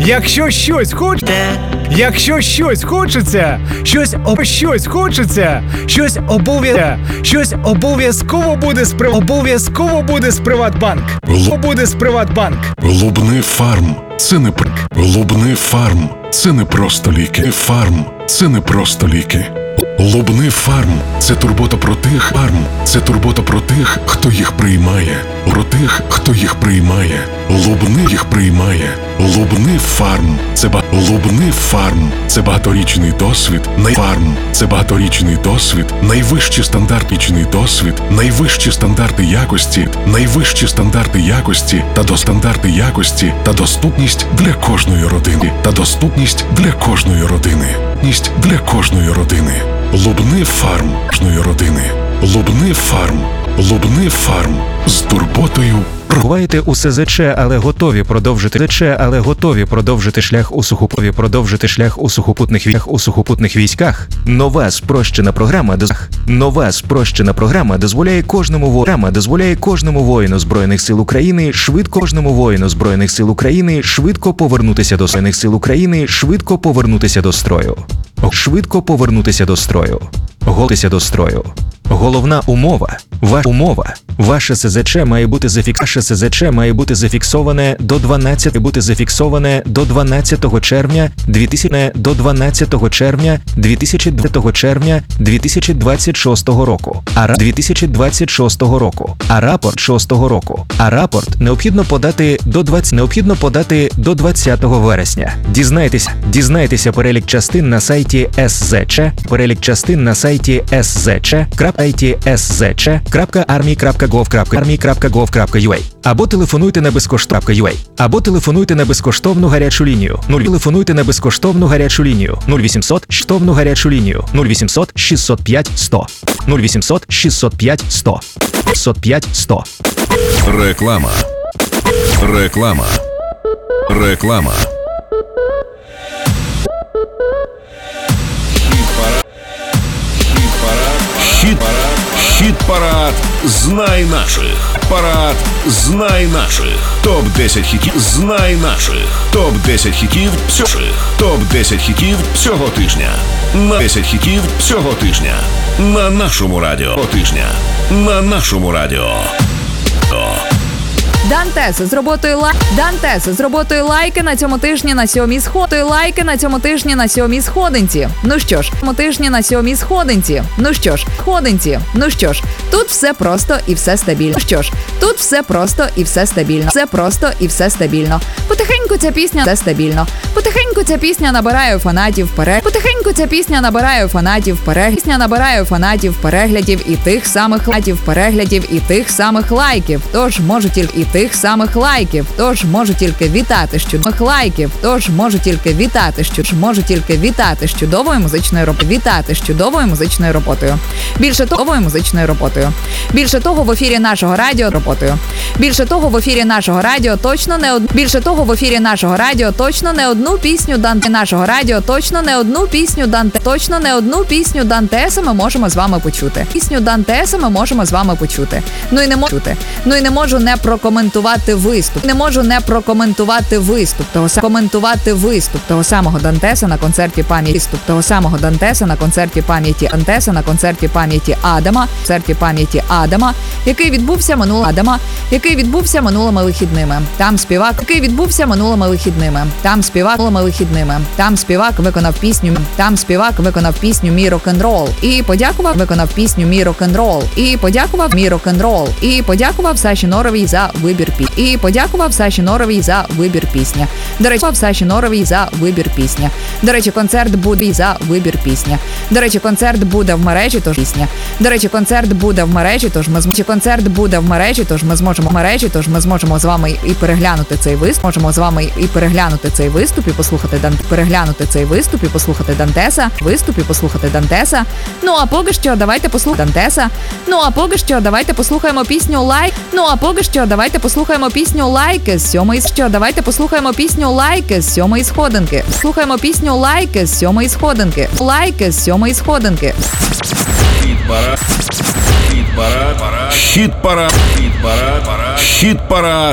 Якщо щось хочеться, щось обов'язково буде з Приватбанк. Лубни Фарм – це не Лубни Фарм – це не просто ліки. Фарм – це не просто ліки. Лубни Фарм – це турбота про тих, хто їх приймає. Лубни їх приймає. Лубни Фарм – це багаторічний досвід. Найвищі стандарти якості та доступність для кожної родини. Лубни Фарм з турботою. Буваєте у СЗЧ, але готові продовжити шлях у сухопутних військах. Нова спрощена програма дозволяє кожному воїну Збройних сил України швидко повернутися до строю. Головна умова. Ваше СЗЧ має бути зафіксоване до 12 червня 2026 року. А рапорт необхідно подати до 20 вересня. Дізнайтеся перелік частин на сайті sz.sk.army.gov.ua або телефонуйте на безкоштовну гарячу лінію 0800 605 100 Реклама. Хіт-парад «Знай наших». Парад «Знай наших». Топ-10 хітів «Знай наших». Топ-10 хітів всього тижня. На 10 хітів всього тижня. На нашому радіо. Дантес з роботою лайки на цьому тижні на сьомій сходинці. Ну що ж, тут все просто і все стабільно. Потихеньку ця пісня набирає фанатів переглядів і тих самих лайків. Тож можу тільки вітати з чудовою музичною роботою. Більше того, в ефірі нашого радіо точно не одну пісню Дантеса ми можемо з вами почути. Ну і не можу не прокоментувати виступ того самого Дантеса на концерті пам'яті Адама, який відбувся минулими вихідними. Там співак виконав пісню «Мій рок-н-рол» і подякував Саші Норовій за вибір пісні. До речі, концерт буде в мережі, тож ми зможемо з вами і переглянути цей виступ, і послухати Дантеса. Ну а поки що давайте послухаємо пісню «Лайки» з сьомої сходинки. Хіт-парад